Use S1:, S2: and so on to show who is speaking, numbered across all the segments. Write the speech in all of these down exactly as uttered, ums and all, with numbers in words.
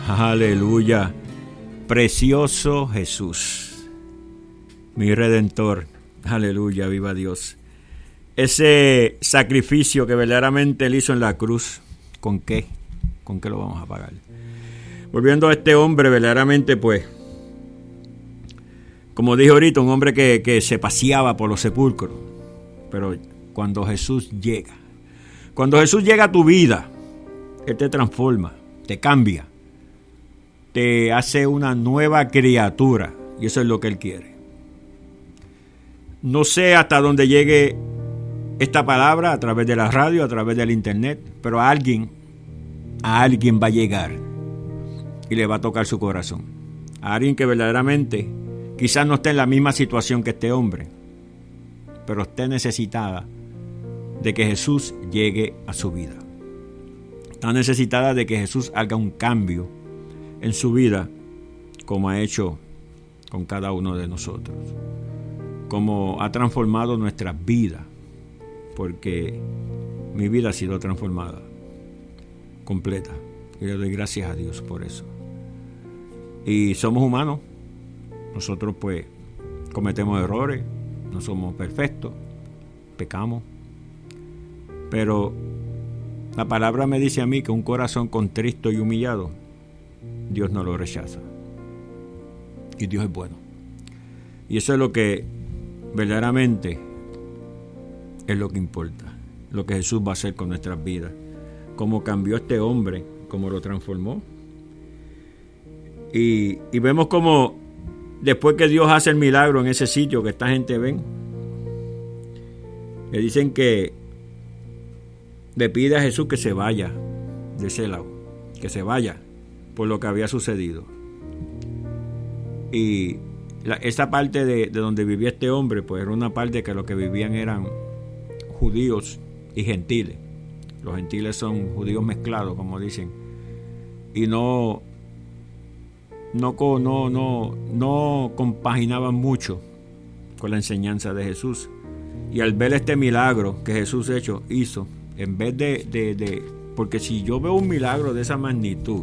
S1: Aleluya. Precioso Jesús, mi Redentor. Aleluya, viva Dios. Ese sacrificio que verdaderamente Él hizo en la cruz, ¿con qué? ¿Con qué lo vamos a pagar? Volviendo a este hombre, verdaderamente, pues, como dije ahorita, un hombre que, que se paseaba por los sepulcros. Pero cuando Jesús llega, cuando Jesús llega a tu vida, Él te transforma, te cambia, te hace una nueva criatura. Y eso es lo que Él quiere. No sé hasta dónde llegue esta palabra, a través de la radio, a través del internet, pero a alguien, a alguien va a llegar y le va a tocar su corazón. A alguien que verdaderamente quizás no esté en la misma situación que este hombre, pero esté necesitada de que Jesús llegue a su vida. Está necesitada de que Jesús haga un cambio en su vida, como ha hecho con cada uno de nosotros, como ha transformado nuestras vidas, porque mi vida ha sido transformada completa, y le doy gracias a Dios por eso. Y somos humanos, nosotros pues cometemos errores, no somos perfectos, pecamos, pero la palabra me dice a mí que un corazón contrito y humillado, Dios no lo rechaza, y Dios es bueno. Y eso es lo que verdaderamente es lo que importa, lo que Jesús va a hacer con nuestras vidas, cómo cambió este hombre, cómo lo transformó. Y, y vemos cómo después que Dios hace el milagro en ese sitio que esta gente ven, le dicen que le pide a Jesús que se vaya de ese lado, que se vaya por lo que había sucedido. Y la, esa parte de, de donde vivía este hombre, pues era una parte que lo que vivían eran judíos y gentiles. Los gentiles son judíos mezclados, como dicen, y no no no no no compaginaban mucho con la enseñanza de Jesús. Y al ver este milagro que Jesús hecho, hizo, en vez de, de, de porque si yo veo un milagro de esa magnitud,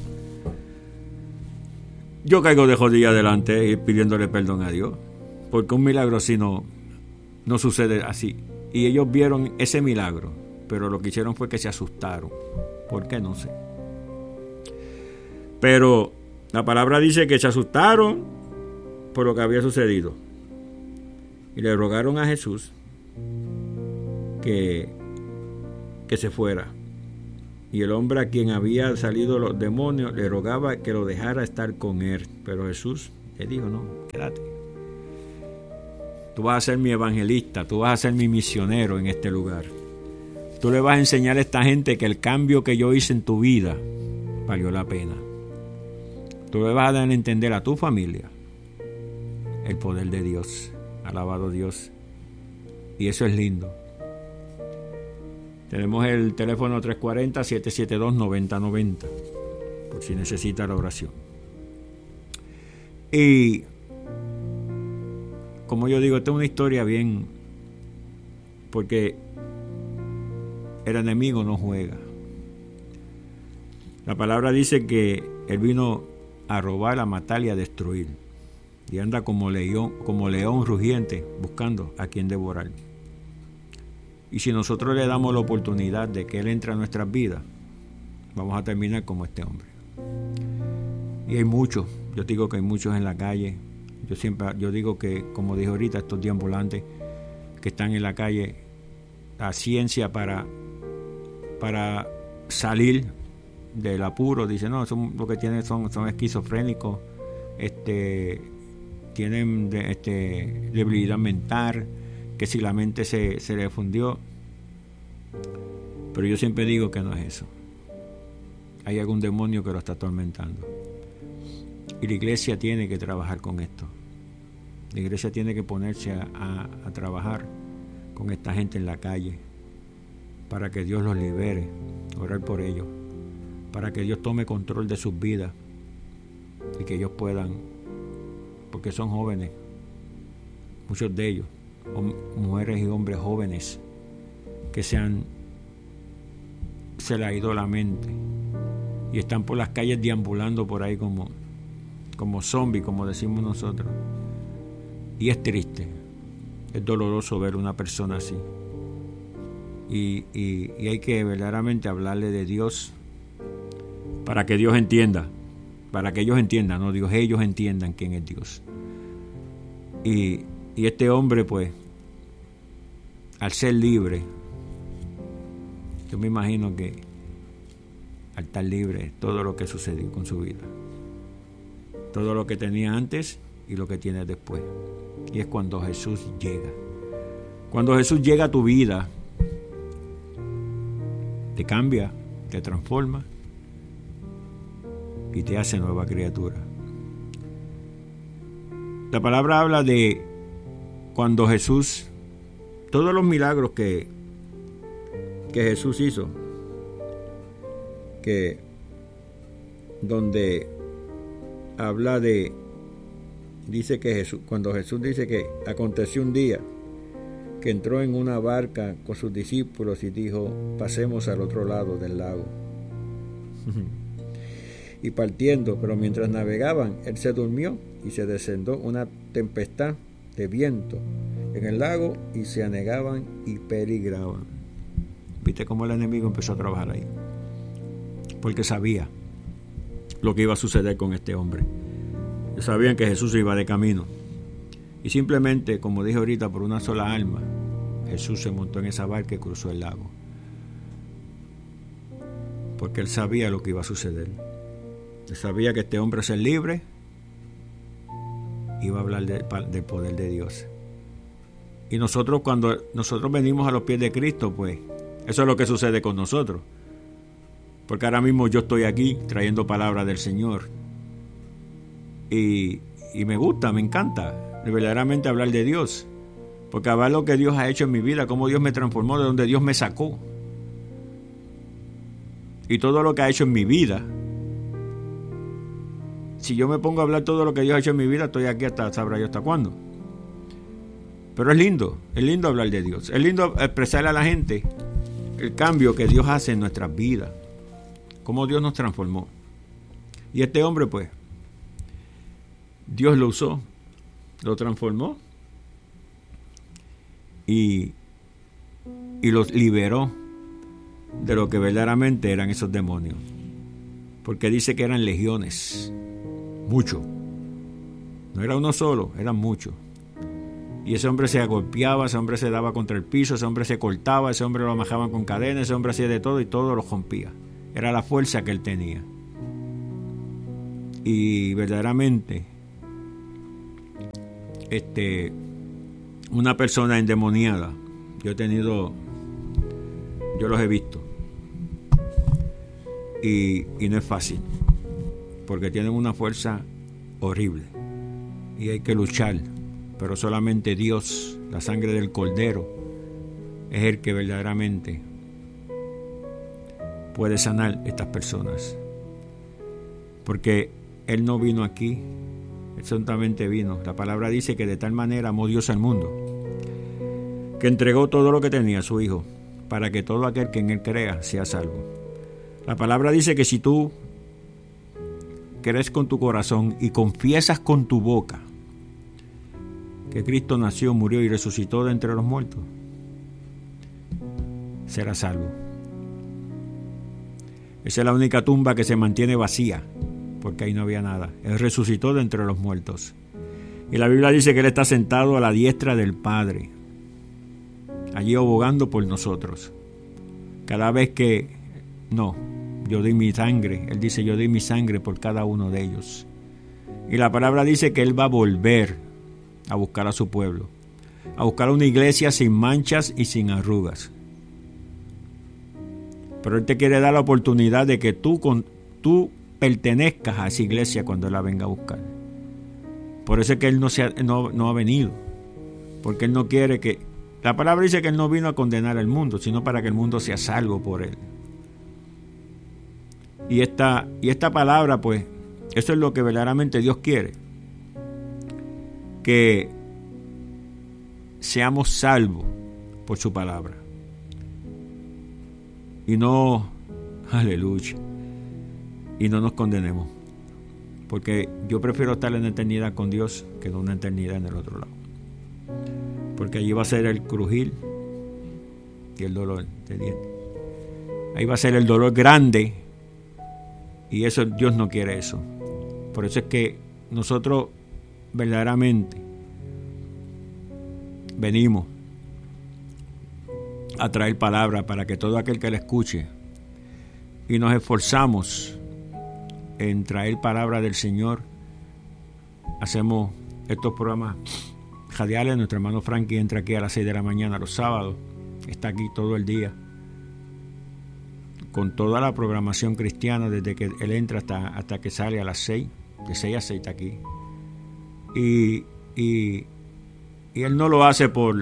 S1: yo caigo de rodillas delante y pidiéndole perdón a Dios, porque un milagro así no, no sucede así. Y ellos vieron ese milagro, pero lo que hicieron fue que se asustaron. ¿Por qué? No sé. Pero la palabra dice que se asustaron por lo que había sucedido. Y le rogaron a Jesús que, que se fuera. Y el hombre a quien había salido los demonios le rogaba que lo dejara estar con él. Pero Jesús le dijo, no, quédate. Tú vas a ser mi evangelista, tú vas a ser mi misionero en este lugar. Tú le vas a enseñar a esta gente que el cambio que yo hice en tu vida valió la pena. Tú le vas a dar a entender a tu familia el poder de Dios. Alabado Dios. Y eso es lindo. Tenemos el teléfono tres cuatro cero, siete siete dos, nueve cero nueve cero por si necesita la oración. Y como yo digo, esta es una historia bien, porque el enemigo no juega. La palabra dice que él vino a robar, a matar y a destruir, y anda como león, como león rugiente buscando a quien devorar. Y si nosotros le damos la oportunidad de que él entre a nuestras vidas, vamos a terminar como este hombre. Y hay muchos, yo digo que hay muchos en la calle. Yo siempre, yo digo que, como dije ahorita, estos deambulantes que están en la calle, la ciencia para, para salir del apuro, dice, no, son, lo que tienen son, son esquizofrénicos, este, tienen de, este, debilidad mental, que si la mente se, se le fundió. Pero yo siempre digo que no es eso. Hay algún demonio que lo está atormentando. Y la iglesia tiene que trabajar con esto. La iglesia tiene que ponerse a, a, a trabajar con esta gente en la calle, para que Dios los libere, orar por ellos, para que Dios tome control de sus vidas y que ellos puedan, porque son jóvenes, muchos de ellos, mujeres y hombres jóvenes que se han se le ha ido la mente y están por las calles deambulando por ahí como, como zombies, como decimos nosotros. Y es triste, es doloroso ver una persona así. Y, y, y hay que verdaderamente hablarle de Dios para que Dios entienda, para que ellos entiendan, no Dios, ellos entiendan quién es Dios. Y, y este hombre, pues, al ser libre, yo me imagino que al estar libre, todo lo que sucedió con su vida, todo lo que tenía antes y lo que tiene después. Y es cuando Jesús llega. Cuando Jesús llega a tu vida, te cambia, te transforma y te hace nueva criatura. La palabra habla de cuando Jesús, todos los milagros que, que Jesús hizo, que donde habla de, dice que Jesús, cuando Jesús dice que aconteció un día que entró en una barca con sus discípulos y dijo, pasemos al otro lado del lago. Y partiendo, pero mientras navegaban, él se durmió y se descendó una tempestad de viento en el lago y se anegaban y peligraban. ¿Viste cómo el enemigo empezó a trabajar ahí? Porque sabía lo que iba a suceder con este hombre. Sabían que Jesús iba de camino. Y simplemente, como dije ahorita, por una sola alma, Jesús se montó en esa barca y cruzó el lago. Porque él sabía lo que iba a suceder. Él sabía que este hombre, ser libre, iba a hablar de, del poder de Dios. Y nosotros, cuando nosotros venimos a los pies de Cristo, pues, eso es lo que sucede con nosotros. Porque ahora mismo yo estoy aquí trayendo palabras del Señor. Y, y me gusta, me encanta verdaderamente hablar de Dios. Porque hablar lo que Dios ha hecho en mi vida, cómo Dios me transformó, de donde Dios me sacó. Y todo lo que ha hecho en mi vida. Si yo me pongo a hablar todo lo que Dios ha hecho en mi vida, estoy aquí hasta, sabrá yo hasta cuándo. Pero es lindo, es lindo hablar de Dios. Es lindo expresarle a la gente el cambio que Dios hace en nuestras vidas. Cómo Dios nos transformó. Y este hombre, pues, Dios lo usó, lo transformó y, y los liberó de lo que verdaderamente eran esos demonios. Porque dice que eran legiones, muchos. No era uno solo, eran muchos. Y ese hombre se agolpeaba, ese hombre se daba contra el piso, ese hombre se cortaba, ese hombre lo amajaban con cadenas, ese hombre hacía de todo y todo lo rompía. Era la fuerza que él tenía. Y verdaderamente, este, una persona endemoniada, yo he tenido, yo los he visto. Y, y no es fácil, porque tienen una fuerza horrible. Y hay que luchar, pero solamente Dios, la sangre del Cordero, es el que verdaderamente puede sanar estas personas. Porque Él no vino aquí, Él solamente vino. La palabra dice que de tal manera amó Dios al mundo, que entregó todo lo que tenía a su Hijo, para que todo aquel que en Él crea sea salvo. La palabra dice que si tú crees con tu corazón y confiesas con tu boca que Cristo nació, murió y resucitó de entre los muertos, serás salvo. Esa es la única tumba que se mantiene vacía, porque ahí no había nada. Él resucitó de entre los muertos. Y la Biblia dice que Él está sentado a la diestra del Padre, allí abogando por nosotros. Cada vez que, no, yo di mi sangre, Él dice, yo di mi sangre por cada uno de ellos. Y la palabra dice que Él va a volver a buscar a su pueblo, a buscar una iglesia sin manchas y sin arrugas. Pero Él te quiere dar la oportunidad de que tú, con, tú pertenezcas a esa iglesia cuando Él la venga a buscar. Por eso es que Él no, se ha, no, no ha venido, porque Él no quiere que... La palabra dice que Él no vino a condenar al mundo, sino para que el mundo sea salvo por Él. Y esta, y esta palabra, pues, eso es lo que verdaderamente Dios quiere. Que seamos salvos por su palabra. Y no, aleluya, y no nos condenemos. Porque yo prefiero estar en la eternidad con Dios que en una eternidad en el otro lado. Porque allí va a ser el crujir y el dolor de dientes. Ahí va a ser el dolor grande, y eso Dios no quiere eso. Por eso es que nosotros verdaderamente venimos a traer palabra para que todo aquel que la escuche, y nos esforzamos en traer palabra del Señor. Hacemos estos programas radiales. Nuestro hermano Frankie entra aquí a las seis de la mañana los sábados, está aquí todo el día con toda la programación cristiana, desde que él entra hasta, hasta que sale a las seis, de seis a seis está aquí, y, y, y él no lo hace por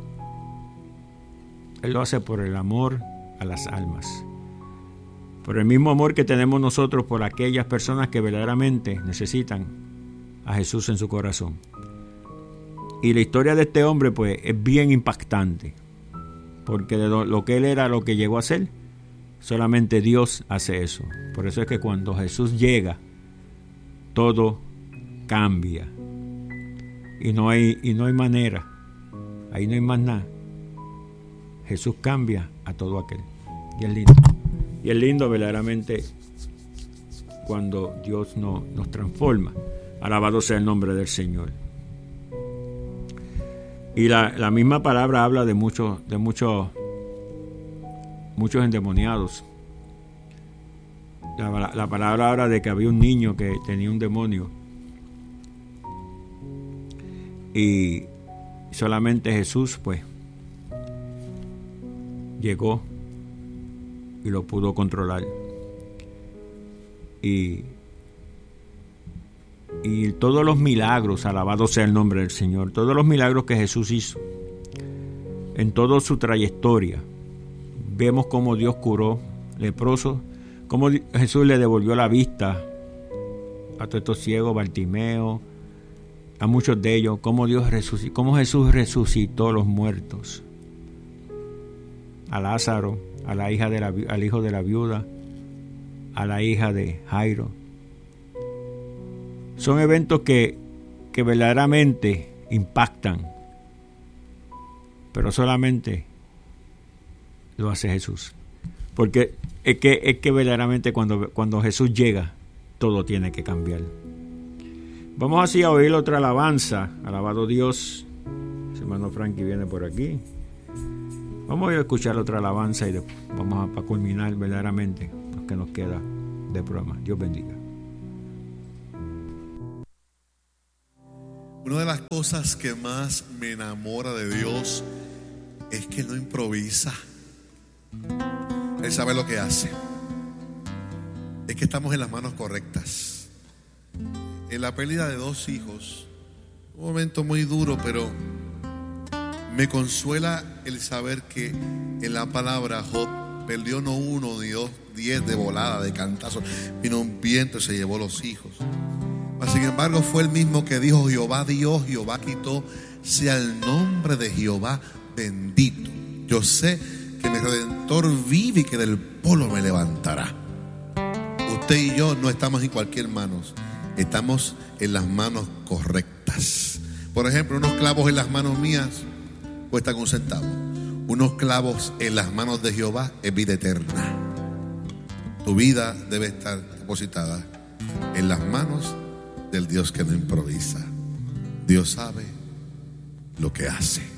S1: él lo hace por el amor a las almas, por el mismo amor que tenemos nosotros por aquellas personas que verdaderamente necesitan a Jesús en su corazón. Y la historia de este hombre pues es bien impactante, porque de lo, lo que él era, lo que llegó a ser, solamente Dios hace eso. Por eso es que cuando Jesús llega, todo cambia, y no hay y no hay manera, ahí no hay más nada. Jesús cambia a todo aquel, y es lindo. Y es lindo verdaderamente cuando Dios no, nos transforma. Alabado sea el nombre del Señor. Y la, la misma palabra habla de muchos, de muchos, muchos endemoniados. La, la palabra habla de que había un niño que tenía un demonio, y solamente Jesús pues llegó y lo pudo controlar. Y, y todos los milagros, alabado sea el nombre del Señor, todos los milagros que Jesús hizo en toda su trayectoria, vemos cómo Dios curó leprosos, cómo Jesús le devolvió la vista a todos estos ciegos, Bartimeo, a muchos de ellos, cómo Dios resucitó, cómo Jesús resucitó los muertos, a Lázaro, a la hija de la, al hijo de la viuda, a la hija de Jairo. Son eventos que, que verdaderamente impactan, pero solamente lo hace Jesús. Porque es que, es que verdaderamente cuando, cuando Jesús llega, todo tiene que cambiar. Vamos así a oír otra alabanza. Alabado Dios. El hermano Frankie viene por aquí. Vamos a escuchar otra alabanza y después vamos a, a culminar verdaderamente lo que nos queda de programa. Dios bendiga.
S2: Una de las cosas que más me enamora de Dios es que no improvisa. Él sabe lo que hace. Es que estamos en las manos correctas. En la pérdida de dos hijos, un momento muy duro, pero me consuela el saber que en la palabra Job perdió no uno ni dos, diez de volada, de cantazo. Vino un viento y se llevó los hijos. Mas, sin embargo, fue el mismo que dijo: Jehová dio, Jehová quitó, sea el nombre de Jehová bendito. Yo sé que mi Redentor vive y que del polvo me levantará. Usted y yo no estamos en cualquier manos, estamos en las manos correctas. Por ejemplo, unos clavos en las manos mías cuestan un centavo. Unos clavos en las manos de Jehová es vida eterna. Tu vida debe estar depositada en las manos del Dios que no improvisa. Dios sabe lo que hace.